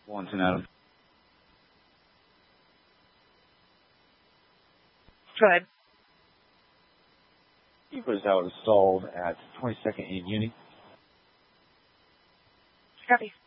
Wellington, Adam. Go ahead. Keeper is out installed at 22nd and Uni. Copy.